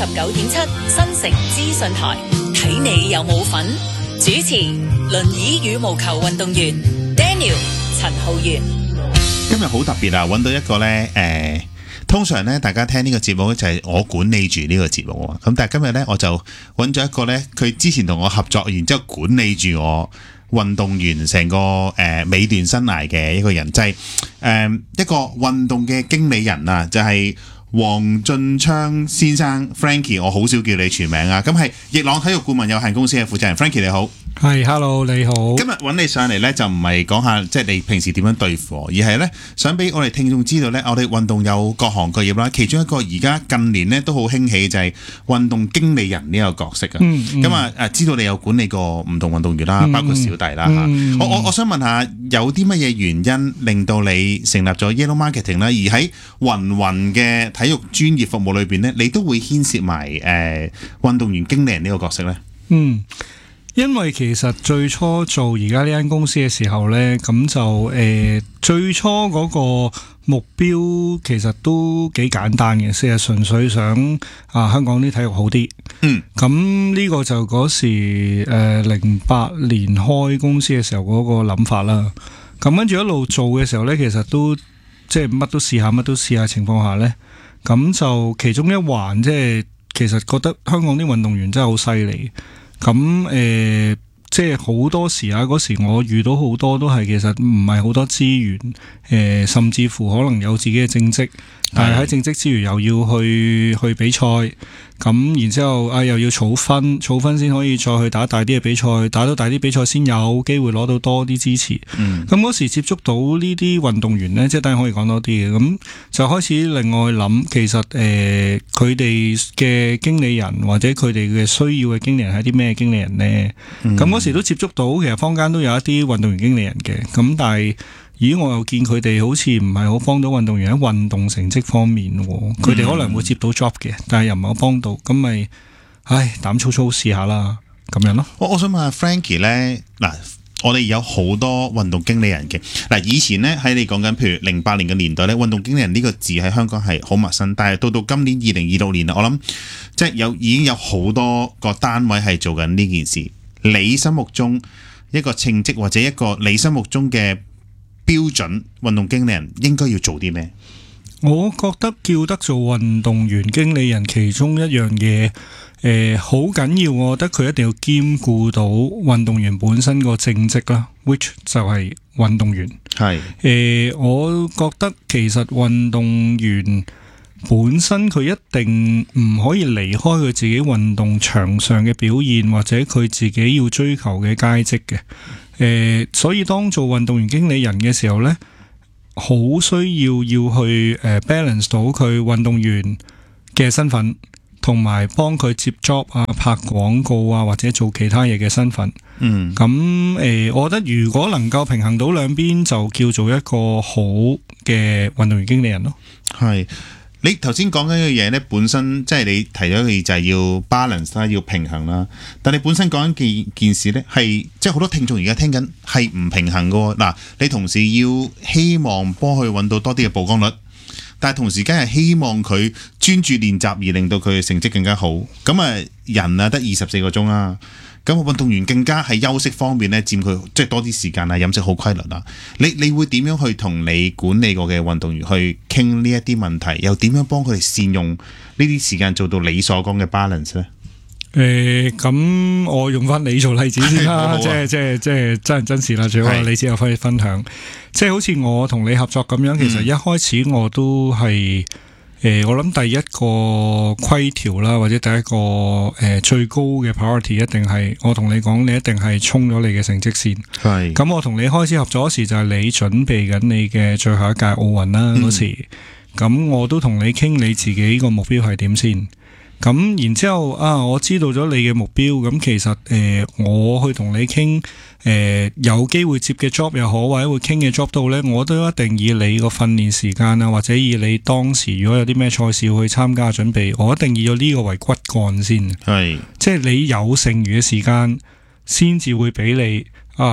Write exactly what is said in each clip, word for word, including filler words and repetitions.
十九點七新城資訊台，睇你有冇份。主持輪椅羽毛球運動員 Daniel 陳浩源。 今日好特別啊，揾到一個呢。誒、呃，通常呢，大家聽呢個節目就係我管理住呢個節目啊，咁但係今日呢，我就揾咗一個呢，佢之前同我合作，然之後管理住我運動員成個誒、呃、尾段生涯嘅一個人，就係、是、誒、呃、一個運動嘅經理人啊，就係、是。黃俊昌先生 Frankie， 我好少叫你全名啊，咁係逸朗體育顧問有限公司嘅負責人 Frankie， 你好。 係 ，hello， 你好。 今日揾你上嚟呢，就唔係講下即係你平時點樣對付我，而係呢，想俾我哋聽眾知道呢，我哋運動有各行各業啦，其中一個而家近年呢都好興起就係運動經理人呢個角色啊。咁啊誒，知道你有管理過唔同運動員啦，嗯、包括小弟啦嚇、嗯。我我我想問下，有啲乜嘢原因令到你成立咗 Yellow Marketing 啦？而喺芸芸嘅體育專業服務裏邊呢，你都會牽涉埋誒、呃、運動員經理人呢個角色呢？ 嗯。因為其實最初做而家呢間公司嘅時候呢，咁就誒、呃、最初嗰個目標其實都幾簡單嘅，即係純粹想啊香港啲體育好啲。嗯，咁呢個就嗰時誒零八年開公司嘅時候嗰個諗法啦。咁跟住一路做嘅時候呢，其實都即係乜都試下，乜都試下情況下呢，咁就其中一環即係其實覺得香港啲運動員真係好犀利。咁誒、呃，即係好多時啊！嗰時我遇到好多都係其實唔係好多資源，誒、呃，甚至乎可能有自己嘅正職，但係喺正職之餘又要去去比賽，咁然之後啊又要儲分，儲分先可以再去打大啲嘅比賽，打到大啲比賽先有機會攞到多啲支持。咁嗰、嗯、時接觸到呢啲運動員呢，即係當然可以講多啲嘅，咁就開始另外諗，其實誒佢哋嘅經理人或者佢哋嘅需要嘅經理人係啲咩經理人呢？咁嗰、嗯、時都接觸到，其實坊間都有一啲運動員經理人嘅，咁但係咦我又見佢哋好似唔係好幫到運動員喺運動成績方面，佢哋可能會接到 job 嘅，但係又唔係好幫到，咁咪唉膽粗粗試下啦，咁樣咯。我我想問下 Frankie 咧，嗱，我哋有好多運動經理人嘅，嗱，以前咧喺你講緊，譬如零八年嘅年代咧，運動經理人呢個字喺香港係好陌生，但係到到今年二零二六年啦，我諗即係有已經有好多個單位係做緊呢件事。你心目中一個稱職或者一個你心目中嘅標準運動經理人應該要做啲咩？ 我覺得叫得做運動員經理人，其中一樣嘢誒好緊要，我覺得佢一定要兼顧到運動員本身個正職啦 ，which 就係運動員。係誒、呃，我覺得其實運動員本身佢一定唔可以離開佢自己運動場上嘅表現，或者佢自己要追求嘅佳績嘅。誒、呃，所以當做運動員經理人嘅時候呢，好需要要去誒、呃、balance 到佢運動員嘅身份，同埋幫佢接 job 啊、拍廣告啊或者做其他嘢嘅身份。嗯，咁誒、呃，我覺得如果能夠平衡到兩邊，就叫做一個好嘅運動員經理人咯。係。 你頭先講緊嘅嘢咧，本身即係你提咗嘅就係要 balance 啦，要平衡啦。但你本身講緊件件事咧，係即係好多聽眾而家聽緊係唔平衡嘅。嗱，你同時要希望幫佢揾到多啲嘅曝光率，但係同時間係希望佢專注練習而令到佢嘅成績更加好。咁啊，人啊得二十四個鐘啦。咁運動員更加喺休息方面咧，佔佢即係多啲時間啊，飲食好規律啊。你你會點樣去同你管理過嘅運動員去傾呢一啲問題，又點樣幫佢哋善用呢啲時間做到你所講嘅 balance 咧？ 誒，咁我用翻你做例子先啦，即係即係即係真人真事啦，最好你之後可以分享。即係好似我同你合作咁樣，其實一開始我都係。誒、呃，我諗第一個規條啦，或者第一個誒、呃、最高嘅 priority 一定係我同你講，你一定係衝咗你嘅成績線。係。咁我同你開始合作嗰時，就係你準備緊你嘅最後一屆奧運啦嗰時。咁我都同你傾你自己個目標係點先。咁然之後啊，我知道咗你嘅目標，咁其實誒、呃，我去同你傾誒、呃，有機會接嘅 job 又好，或者會傾嘅 job 度呢，我都一定以你個訓練時間啊，或者以你當時如果有啲咩賽事要去參加準備，我一定以咗呢個為骨幹先。係，即係你有剩餘嘅時間，先至會俾你啊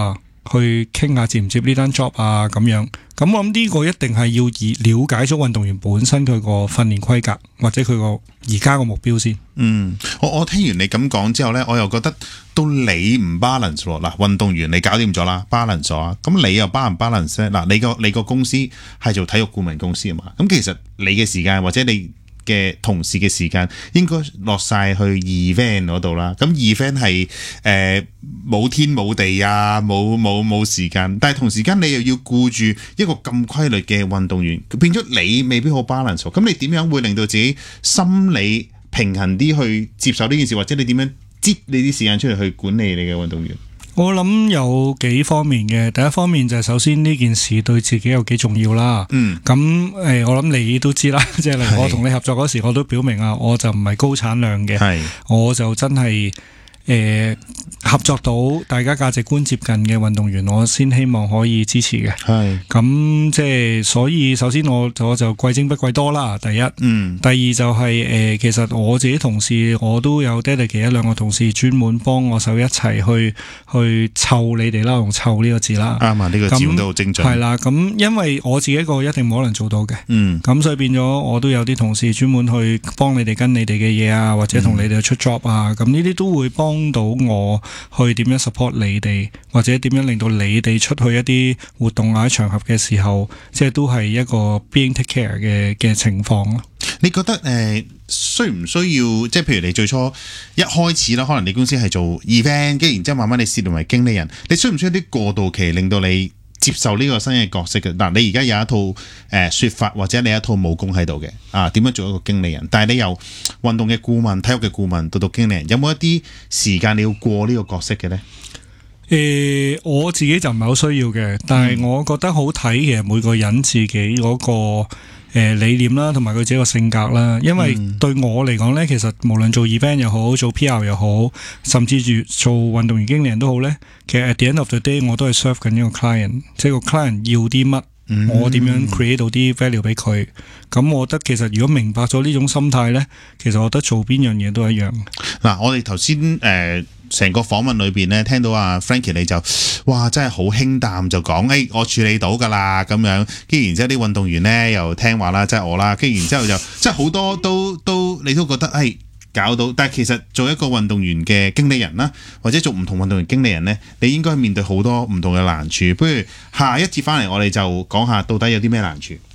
去傾下接唔接呢單 job 啊咁樣。咁我諗呢個一定係要以了解咗運動員本身佢個訓練規格或者佢個而家個目標先。 嗯，我我聽完你咁講之後呢，我又覺得到你唔 balance 喎。嗱，運動員你搞掂咗啦，balance 咗啊，咁你又 balance 唔 balance 咧？嗱，你個你個公司係做體育顧問公司啊嘛，咁其實你嘅時間或者你嘅同事嘅時間應該落晒去 event 嗰度啦。咁 event 係誒冇天冇地啊，冇冇冇時間，但係同時間你又要顧住一個咁規律嘅運動員，變咗你未必好 balance。咁你點樣會令到自己心理平衡啲去接受呢件事，或者你點樣擠你啲時間出嚟去管理你嘅運動員？ 我諗有幾方面嘅，第一方面就係首先呢件事對自己有幾重要啦。嗯，咁誒、呃，我諗你都知啦，即係例如我同你合作嗰時，我都表明啊，我就唔係高產量嘅，係，我就真係。誒、呃、合作到大家價值觀接近嘅運動員，我先希望可以支持嘅。係咁即係，所以首先我我就貴精不貴多啦。第一，嗯，第二就係、是、誒、呃，其實我自己同事我都有 dedicate 一兩個同事專門幫我手一齊去去湊你哋啦，用湊呢個字啦。啱啊，呢、這個字用得好精準。係啦，咁因為我自己一個一定冇可能做到嘅。嗯，咁所以變咗我都有啲同事專門去幫你哋跟你哋嘅嘢啊，或者同你哋出 job 啊，咁呢啲都會幫到我去點樣 support 你哋，或者點樣令到你哋出去一啲活動啊場合嘅時候，即係都係一個 being take care 嘅嘅情況咯。 你覺得誒、呃、需唔需要，即係譬如你最初一開始啦，可能你公司係做 event，跟住然之後慢慢你涉聯為經理人，你需唔需要啲過渡期令到你接受呢個新嘅角色嘅？嗱，你而家有一套誒、呃、說法，或者你有一套武功喺度嘅啊，點樣做一個經理人？但係你由運動嘅顧問、體育嘅顧問到到經理人，有冇一啲時間你要過呢個角色嘅呢？ 誒、呃，我自己就唔係好需要嘅，但係我覺得好睇，其實每個人自己嗰、那個誒、呃、理念啦，同埋佢自己個性格啦。因為對我嚟講呢，其實無論做 event 又好，做 P R 又好，甚至住做運動員經理人都好呢，其實 at the end of the day 我都係 serve 緊呢個 client， 即係個 client 要啲乜。嗯、我點樣 create 到啲 value 俾佢？咁我覺得其實如果明白咗呢種心態呢，其實我覺得做邊樣嘢都一樣。嗱，我哋頭先誒成個訪問裏邊呢，聽到阿 Frankie 你就哇真係好輕淡就講，誒、哎、我處理到㗎啦咁樣。跟住然之後啲運動員呢又聽話啦，即係我啦。跟住然之後就即係好多都都你都覺得誒。哎搞到，但係其實做一個運動員嘅經理人啦，或者做唔同運動員經理人呢，你應該面對好多唔同嘅難處。不如下一節翻嚟，我哋就講下到底有啲咩難處。